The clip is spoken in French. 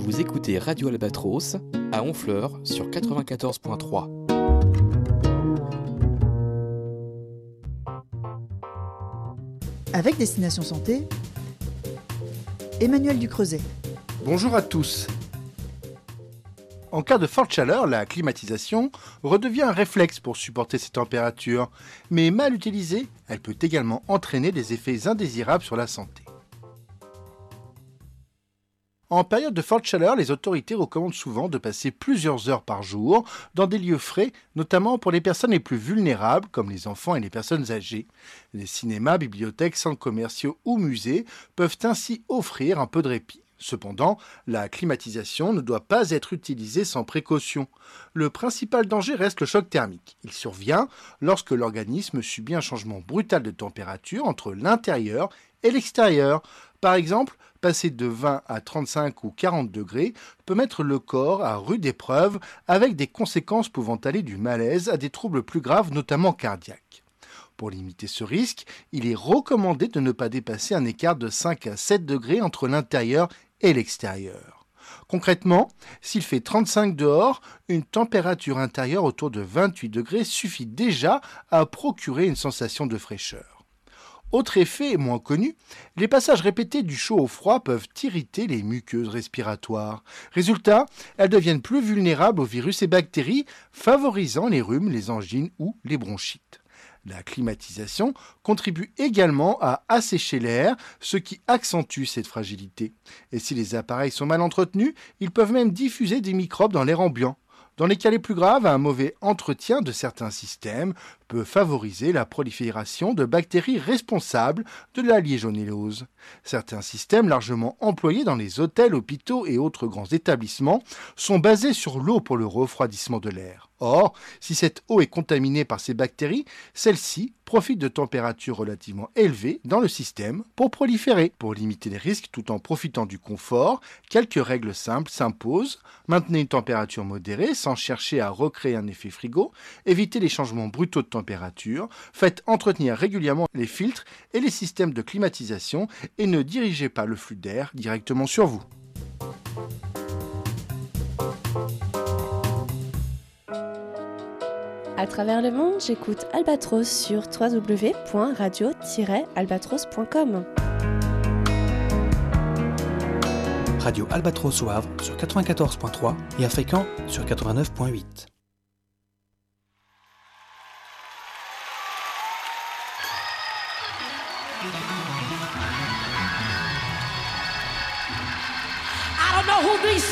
Vous écoutez Radio Albatros à Honfleur sur 94.3. Avec Destination Santé, Emmanuel Ducreuset. Bonjour à tous. En cas de forte chaleur, la climatisation redevient un réflexe pour supporter ces températures, mais mal utilisée, elle peut également entraîner des effets indésirables sur la santé. En période de forte chaleur, les autorités recommandent souvent de passer plusieurs heures par jour dans des lieux frais, notamment pour les personnes les plus vulnérables, comme les enfants et les personnes âgées. Les cinémas, bibliothèques, centres commerciaux ou musées peuvent ainsi offrir un peu de répit. Cependant, la climatisation ne doit pas être utilisée sans précaution. Le principal danger reste le choc thermique. Il survient lorsque l'organisme subit un changement brutal de température entre l'intérieur et l'extérieur. Par exemple, passer de 20 à 35 ou 40 degrés peut mettre le corps à rude épreuve avec des conséquences pouvant aller du malaise à des troubles plus graves, notamment cardiaques. Pour limiter ce risque, il est recommandé de ne pas dépasser un écart de 5 à 7 degrés entre l'intérieur et l'extérieur. Concrètement, s'il fait 35 dehors, une température intérieure autour de 28 degrés suffit déjà à procurer une sensation de fraîcheur. Autre effet moins connu, les passages répétés du chaud au froid peuvent irriter les muqueuses respiratoires. Résultat, elles deviennent plus vulnérables aux virus et bactéries, favorisant les rhumes, les angines ou les bronchites. La climatisation contribue également à assécher l'air, ce qui accentue cette fragilité. Et si les appareils sont mal entretenus, ils peuvent même diffuser des microbes dans l'air ambiant. Dans les cas les plus graves, un mauvais entretien de certains systèmes peut favoriser la prolifération de bactéries responsables de la liégionellose. Certains systèmes largement employés dans les hôtels, hôpitaux et autres grands établissements sont basés sur l'eau pour le refroidissement de l'air. Or, si cette eau est contaminée par ces bactéries, celles-ci profitent de températures relativement élevées dans le système pour proliférer. Pour limiter les risques tout en profitant du confort, quelques règles simples s'imposent. Maintenez une température modérée sans chercher à recréer un effet frigo. Évitez les changements brutaux de température. Faites entretenir régulièrement les filtres et les systèmes de climatisation et ne dirigez pas le flux d'air directement sur vous. À travers le monde, j'écoute Albatros sur www.radio-albatros.com. Radio Albatros au Havre sur 94.3 et à Fécamp sur 89.8. I don't know who these